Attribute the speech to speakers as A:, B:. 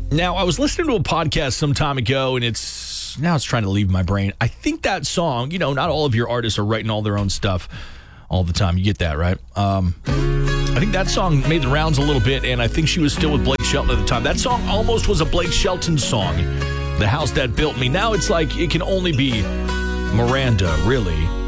A: Now, I was listening to a podcast some time ago, and now it's trying to leave my brain. I think that song, not all of your artists are writing all their own stuff all the time. You get that, right? I think that song made the rounds a little bit, and I think she was still with Blake Shelton at the time. That song almost was a Blake Shelton song, The House That Built Me. Now it's like it can only be Miranda, really.